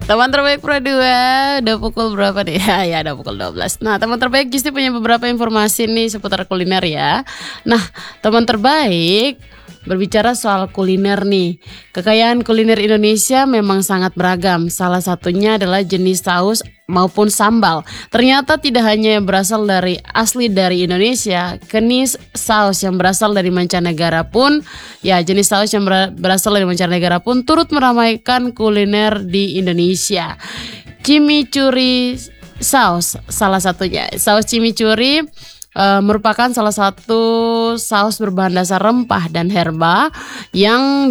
Teman terbaik Pro 2, udah pukul berapa nih? Ya udah pukul 12. Nah, teman terbaik Gisti punya beberapa informasi nih seputar kuliner ya. Nah, teman terbaik, berbicara soal kuliner nih. Kekayaan kuliner Indonesia memang sangat beragam. Salah satunya adalah jenis saus maupun sambal. Ternyata tidak hanya yang berasal dari asli dari Indonesia, jenis saus yang berasal dari mancanegara pun, ya jenis saus yang berasal dari mancanegara pun turut meramaikan kuliner di Indonesia. Chimichurri saus salah satunya. Saus chimichurri merupakan salah satu saus berbahan dasar rempah dan herba yang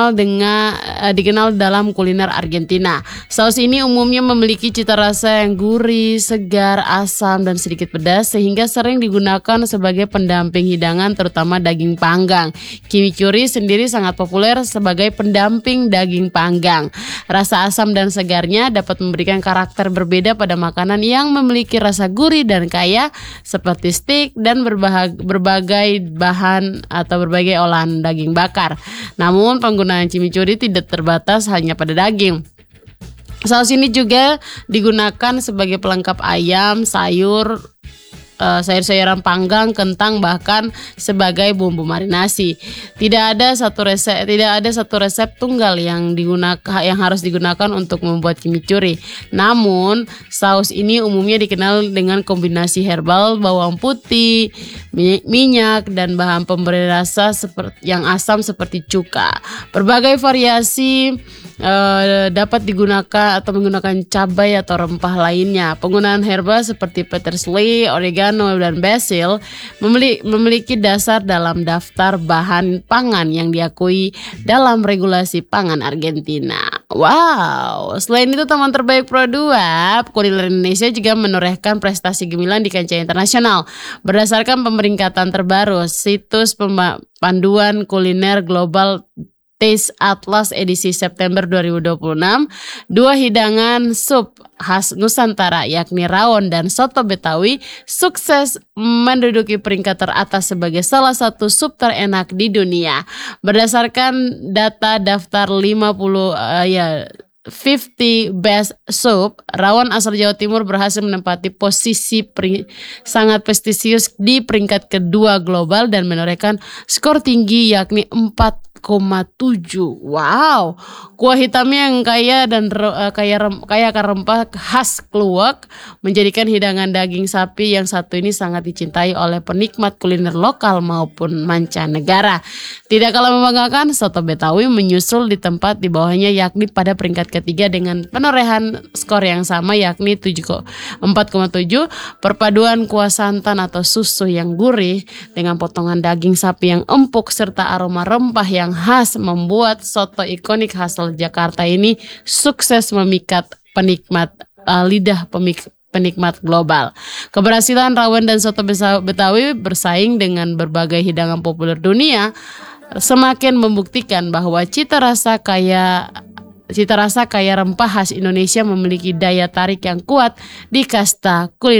dikenal dalam kuliner Argentina. Saus ini umumnya memiliki cita rasa yang gurih, segar, asam, dan sedikit pedas sehingga sering digunakan sebagai pendamping hidangan terutama daging panggang. Chimichurri sendiri sangat populer sebagai pendamping daging panggang. Rasa asam dan segarnya dapat memberikan karakter berbeda pada makanan yang memiliki rasa gurih dan kaya seperti steak dan berbagai bahan atau berbagai olahan daging bakar. Namun penggunaan chimichurri tidak terbatas hanya pada daging. Saus ini juga digunakan sebagai pelengkap ayam, sayur-sayuran panggang, kentang, bahkan sebagai bumbu marinasi. Tidak ada satu resep tunggal yang harus digunakan untuk membuat chimichurri. Namun, saus ini umumnya dikenal dengan kombinasi herbal, bawang putih, minyak, dan bahan pemberi rasa yang asam seperti cuka. Berbagai variasi dapat digunakan atau menggunakan cabai atau rempah lainnya. Penggunaan herba seperti parsley, oregano, dan basil memiliki dasar dalam daftar bahan pangan yang diakui dalam regulasi pangan Argentina. Wow, selain itu teman terbaik Pro 2, kuliner Indonesia juga menorehkan prestasi gemilang di kancah internasional. Berdasarkan pemeringkatan terbaru situs panduan kuliner global Taste Atlas edisi September 2026, dua hidangan sup khas Nusantara yakni rawon dan soto Betawi sukses menduduki peringkat teratas sebagai salah satu sup terenak di dunia. Berdasarkan data daftar 50 best soup, rawon asal Jawa Timur berhasil menempati posisi sangat prestisius di peringkat kedua global dan menorehkan skor tinggi yakni 4,7. Wow, kuah hitamnya yang kaya akan rempah khas kluwek menjadikan hidangan daging sapi yang satu ini sangat dicintai oleh penikmat kuliner lokal maupun mancanegara. Tidak kalah membanggakan, soto Betawi menyusul di tempat di bawahnya yakni pada peringkat ketiga dengan penorehan skor yang sama yakni 4,7. Perpaduan kuah santan atau susu yang gurih dengan potongan daging sapi yang empuk serta aroma rempah yang khas membuat soto ikonik hasil Jakarta ini sukses memikat penikmat global. Keberhasilan rawon dan soto Betawi bersaing dengan berbagai hidangan populer dunia semakin membuktikan bahwa cita rasa kaya rempah khas Indonesia memiliki daya tarik yang kuat di kasta kuliner